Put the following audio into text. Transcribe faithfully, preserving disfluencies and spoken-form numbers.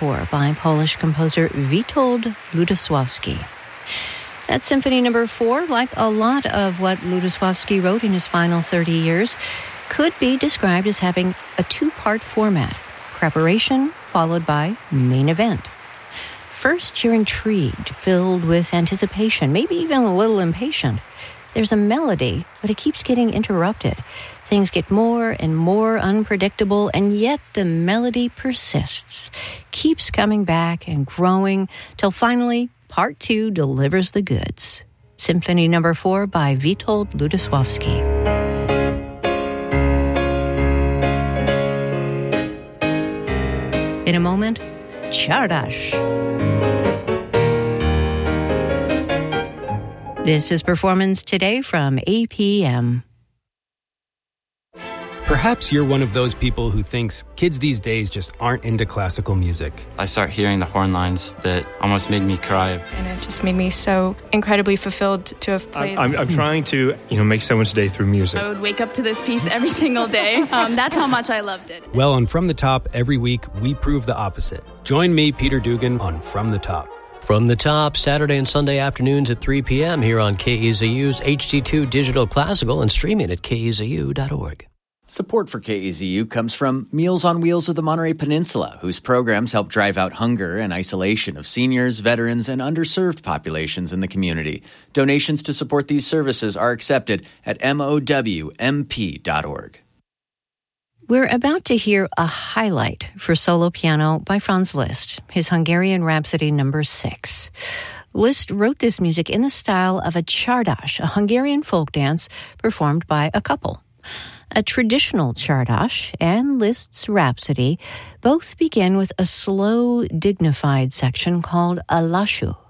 four by Polish composer Witold Lutosławski. That Symphony Number four, like a lot of what Lutosławski wrote in his final thirty years, could be described as having a two-part format: preparation followed by main event. First, you're intrigued, filled with anticipation, maybe even a little impatient. There's a melody, but it keeps getting interrupted. Things get more and more unpredictable, and yet the melody persists, keeps coming back and growing, till finally Part two delivers the goods. Symphony Number four by Witold Lutosławski. In a moment, Czardasz. This is Performance Today from A P M. Perhaps you're one of those people who thinks kids these days just aren't into classical music. I start hearing the horn lines that almost made me cry. And it just made me so incredibly fulfilled to have played. I'm, I'm, I'm trying to, you know, make someone's day through music. I would wake up to this piece every single day. Um, that's how much I loved it. Well, on From the Top, every week, we prove the opposite. Join me, Peter Dugan, on From the Top. From the Top, Saturday and Sunday afternoons at three p.m. here on K E Z U's H D two Digital Classical and streaming at K E Z U dot org. Support for K E Z U comes from Meals on Wheels of the Monterey Peninsula, whose programs help drive out hunger and isolation of seniors, veterans, and underserved populations in the community. Donations to support these services are accepted at M O W M P dot org. We're about to hear a highlight for solo piano by Franz Liszt, his Hungarian Rhapsody Number six. Liszt wrote this music in the style of a czardas, a Hungarian folk dance performed by a couple. A traditional czardas and Liszt's Rhapsody both begin with a slow, dignified section called a lassú.